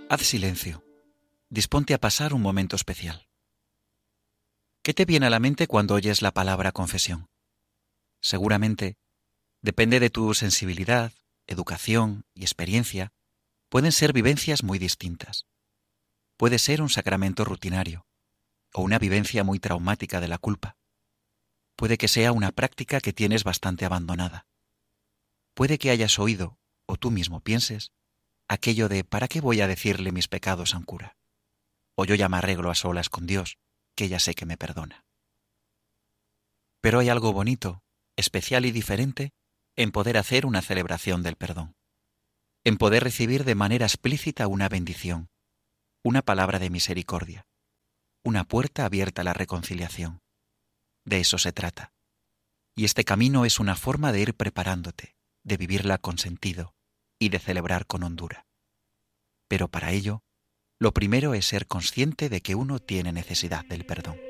Haz silencio. Disponte a pasar un momento especial. ¿Qué te viene a la mente cuando oyes la palabra confesión? Seguramente, depende de tu sensibilidad, educación y experiencia, pueden ser vivencias muy distintas. Puede ser un sacramento rutinario o una vivencia muy traumática de la culpa. Puede que sea una práctica que tienes bastante abandonada. Puede que hayas oído, o tú mismo pienses, aquello de ¿para qué voy a decirle mis pecados a un cura? O yo ya me arreglo a solas con Dios, que ya sé que me perdona. Pero hay algo bonito, especial y diferente en poder hacer una celebración del perdón, en poder recibir de manera explícita una bendición, una palabra de misericordia, una puerta abierta a la reconciliación. De eso se trata. Y este camino es una forma de ir preparándote, de vivirla con sentido y de celebrar con hondura. Pero para ello, lo primero es ser consciente de que uno tiene necesidad del perdón.